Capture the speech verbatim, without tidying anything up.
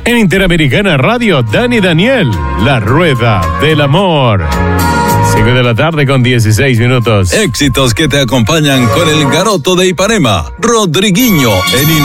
En Interamericana Radio, Dani Daniel, La Rueda del Amor. cinco de la tarde con dieciséis minutos. Éxitos que te acompañan con el Garoto de Ipanema, Rodriguinho, en